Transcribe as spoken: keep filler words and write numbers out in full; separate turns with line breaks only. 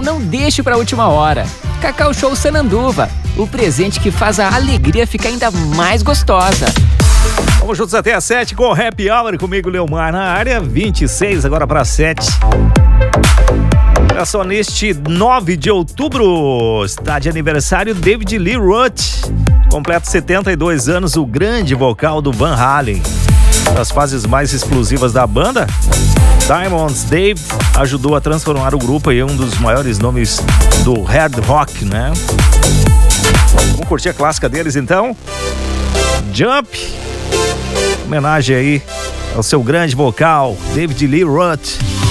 não deixe para a última hora. Cacau Show Sananduva, o presente que faz a alegria ficar ainda mais gostosa.
Vamos juntos até às sete com o Happy Hour, comigo, Leomar, na área, vinte e seis, agora para sete. Olha só, neste nove de outubro está de aniversário David Lee Roth. Completa setenta e dois anos, o grande vocal do Van Halen. Nas fases mais explosivas da banda, Diamonds Dave ajudou a transformar o grupo em um dos maiores nomes do hard rock, né? Vamos curtir a clássica deles então? Jump, homenagem aí ao seu grande vocal, David Lee Roth.